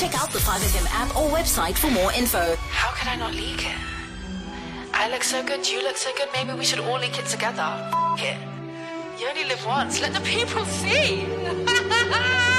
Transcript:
Check out the 5FM app or website for more info. How could I not leak it? I look so good, you look so good, maybe we should all leak it together. F*** it. You only live once, let the people see.